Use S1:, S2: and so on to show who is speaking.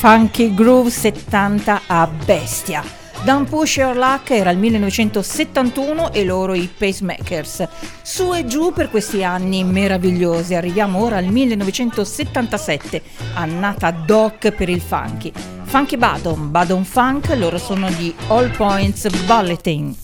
S1: Funky Groove 70 a bestia. Down Push Your Luck era il 1971 e loro i Pacemakers. Su e giù per questi anni meravigliosi. Arriviamo ora al 1977, annata doc per il funky. Funky Badon Funk, loro sono di All Points Bulletin.